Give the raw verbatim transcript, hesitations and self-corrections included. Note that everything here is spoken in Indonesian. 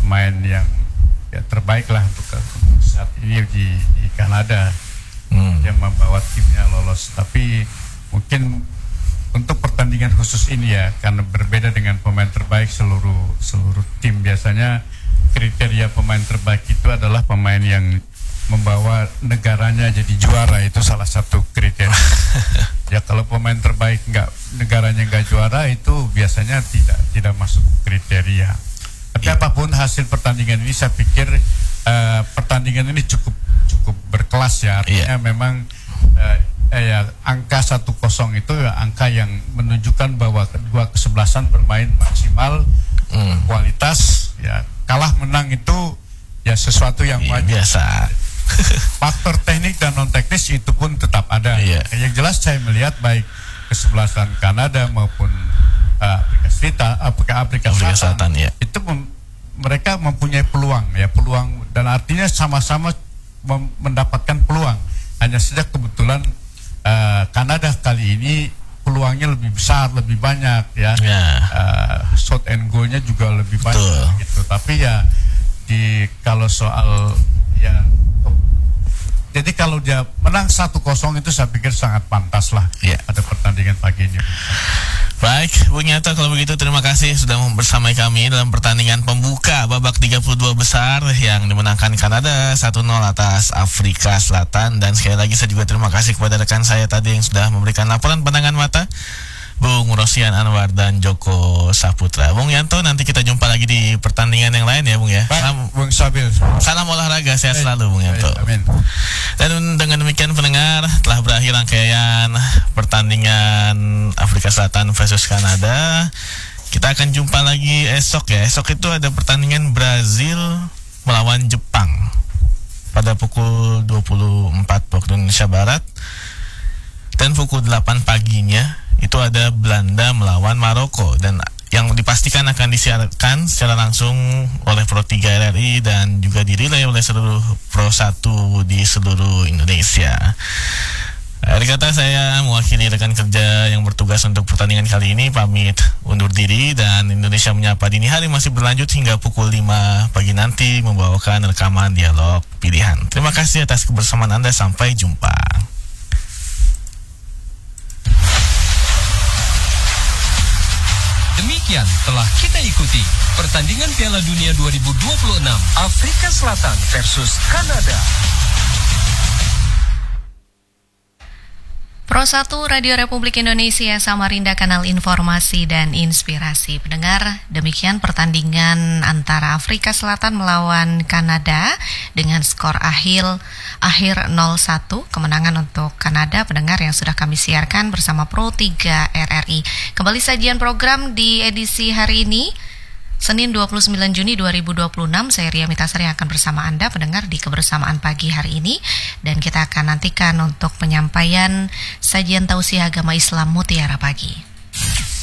pemain yang ya terbaik lah untuk saat ini di, di Kanada hmm. yang membawa timnya lolos. Tapi mungkin untuk pertandingan khusus ini ya, karena berbeda dengan pemain terbaik seluruh seluruh tim, biasanya kriteria pemain terbaik itu adalah pemain yang membawa negaranya jadi juara, itu salah satu kriteria. Ya kalau pemain terbaik nggak, negaranya nggak juara, itu biasanya tidak tidak masuk kriteria. Tapi yeah. apapun hasil pertandingan ini, saya pikir uh, pertandingan ini cukup cukup berkelas ya. Artinya yeah. memang uh, eh, ya, angka satu kosong itu ya, angka yang menunjukkan bahwa kedua kesebelasan bermain maksimal, mm. kualitas. Ya kalah menang itu ya sesuatu yang yeah, wajar. Biasa. Faktor teknik dan non teknis itu pun tetap ada. Yeah. Yang jelas saya melihat baik kesebelasan Kanada maupun uh, Afrika Selatan, Afrika, Afrika Selatan, Selatan ya. itu mem mereka mempunyai peluang ya, peluang, dan artinya sama-sama mendapatkan peluang. Hanya saja kebetulan uh, Kanada kali ini peluangnya lebih besar, lebih banyak ya. Yeah. Uh, shot and goal-nya juga lebih banyak. Betul. Gitu. Tapi ya di kalau soal ya, jadi kalau dia menang satu kosong itu saya pikir sangat pantas lah yeah. pada pertandingan pagi ini. Baik, Bung Yanto, kalau begitu terima kasih sudah bersama kami dalam pertandingan pembuka babak tiga puluh dua besar yang dimenangkan Kanada satu nol atas Afrika Selatan. Dan sekali lagi saya juga terima kasih kepada rekan saya tadi yang sudah memberikan laporan pandangan mata, Bung Rosian Anwar dan Joko Saputra. Bung Yanto, nanti kita jumpa lagi di pertandingan yang lain ya, Bung ya. Baik, salam, Bung Sabil. Salam olahraga, sehat selalu, Bung Yanto. Amin. Dan dengan demikian pendengar, telah berakhir rangkaian pertandingan Afrika Selatan versus Kanada. Kita akan jumpa lagi esok ya. Esok itu ada pertandingan Brazil melawan Jepang pada pukul dua puluh empat waktu Indonesia Barat. Dan pukul delapan paginya itu ada Belanda melawan Maroko, dan yang dipastikan akan disiarkan secara langsung oleh Pro tiga R R I dan juga dirilai oleh seluruh Pro satu di seluruh Indonesia. Akhir kata, saya mewakili rekan kerja yang bertugas untuk pertandingan kali ini pamit undur diri, dan Indonesia Menyapa Dini Hari masih berlanjut hingga pukul lima pagi nanti membawakan rekaman dialog pilihan. Terima kasih atas kebersamaan Anda, sampai jumpa. Demikian telah kita ikuti pertandingan Piala Dunia dua ribu dua puluh enam Afrika Selatan versus Kanada. Pro satu Radio Republik Indonesia Samarinda, kanal informasi dan inspirasi. Pendengar, demikian pertandingan antara Afrika Selatan melawan Kanada dengan skor akhir akhir nol satu, kemenangan untuk Kanada, pendengar, yang sudah kami siarkan bersama Pro tiga R R I. Kembali sajian program di edisi hari ini, Senin dua puluh sembilan Juni dua ribu dua puluh enam. Saya Ria Mitasari yang akan bersama Anda pendengar di kebersamaan pagi hari ini, dan kita akan nantikan untuk penyampaian sajian tausiah agama Islam Mutiara Pagi.